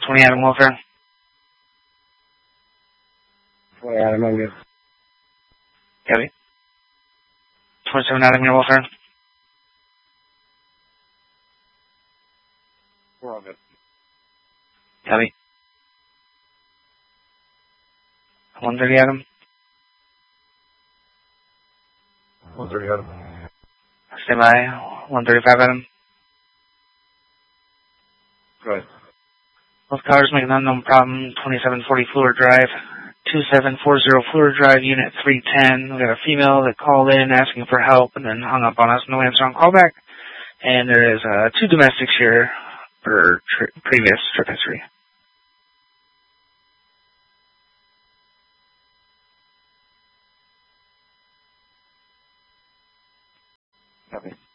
20 Adam Welfare. 20 Adam Welfare. Copy. 27 Adam Welfare. We're all good. Copy. 130 Adam. 130 Adam. Stand by. 135 Adam. Go ahead. Both cars make an unknown problem. 2740 Fluor Drive. 2740 Fluor Drive, Unit 310. We got a female that called in asking for help and then hung up on us. No answer on callback. And there is 2 domestics here for previous trip history. Copy.